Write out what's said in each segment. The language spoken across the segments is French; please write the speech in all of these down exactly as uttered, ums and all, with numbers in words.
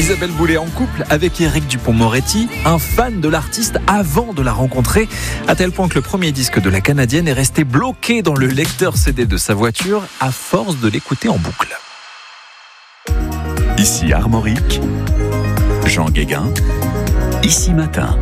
Isabelle Boulay en couple avec Éric Dupond-Moretti, un fan de l'artiste avant de la rencontrer, à tel point que le premier disque de la Canadienne est resté bloqué dans le lecteur C D de sa voiture à force de l'écouter en boucle. Ici Armorique, Jean Guéguin, Ici Matin.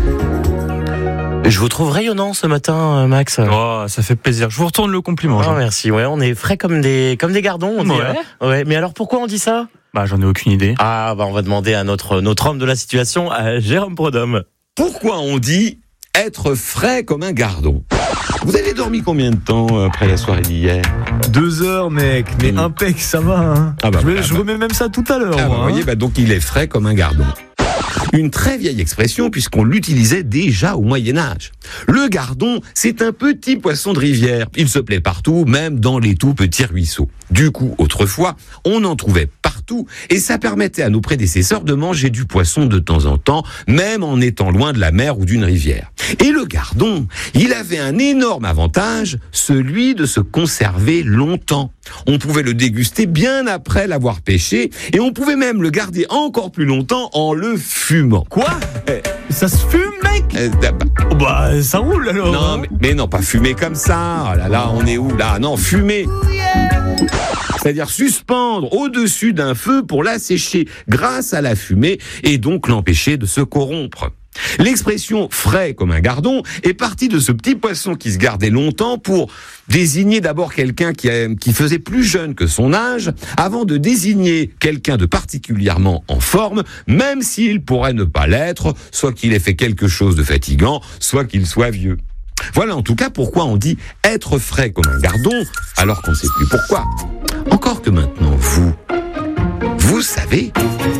Je vous trouve rayonnant ce matin, Max. Oh, ça fait plaisir. Je vous retourne le compliment. Oh, Jean. merci. Ouais, on est frais comme des comme des gardons. On dit, Ouais. hein. Ouais. Mais alors pourquoi on dit ça? Bah, j'en ai aucune idée. Ah, bah on va demander à notre notre homme de la situation, à Jérôme Prodhomme. Pourquoi on dit être frais comme un gardon? Vous avez dormi combien de temps après la soirée d'hier? Deux heures, mec, mais Mmh. impec, ça va. Hein. Ah bah, je, me- ah je bah. remets même ça tout à l'heure. Ah, moi, vous hein. voyez, bah donc il est frais comme un gardon. Une très vieille expression puisqu'on l'utilisait déjà au Moyen-Âge. Le gardon, c'est un petit poisson de rivière. Il se plaît partout, même dans les tout petits ruisseaux. Du coup, autrefois, on en trouvait partout et ça permettait à nos prédécesseurs de manger du poisson de temps en temps, même en étant loin de la mer ou d'une rivière. Et le gardon, il avait un énorme avantage, celui de se conserver longtemps. On pouvait le déguster bien après l'avoir pêché et on pouvait même le garder encore plus longtemps en le fumant. Quoi? Ça se fume, mec? Euh, d'ab- Oh, bah, ça roule alors. non, hein. mais, mais non, pas fumer comme ça. Oh là là, on est où là? Non, fumer. C'est-à-dire suspendre au-dessus d'un feu pour l'assécher grâce à la fumée et donc l'empêcher de se corrompre. L'expression frais comme un gardon est partie de ce petit poisson qui se gardait longtemps pour désigner d'abord quelqu'un qui, a- qui faisait plus jeune que son âge, avant de désigner quelqu'un de particulièrement en forme, même s'il pourrait ne pas l'être, soit qu'il ait fait quelque chose de fatigant, soit qu'il soit vieux. Voilà en tout cas pourquoi on dit être frais comme un gardon, alors qu'on ne sait plus pourquoi. Encore que maintenant, vous, vous savez...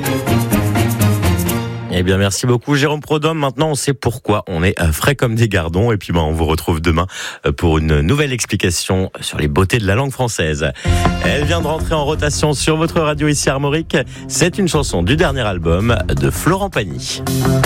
Eh bien, merci beaucoup, Jérôme Prodhomme. Maintenant, on sait pourquoi on est euh, frais comme des gardons. Et puis, bah, on vous retrouve demain euh, pour une nouvelle explication sur les beautés de la langue française. Elle vient de rentrer en rotation sur votre radio ici Armorique. C'est une chanson du dernier album de Florent Pagny.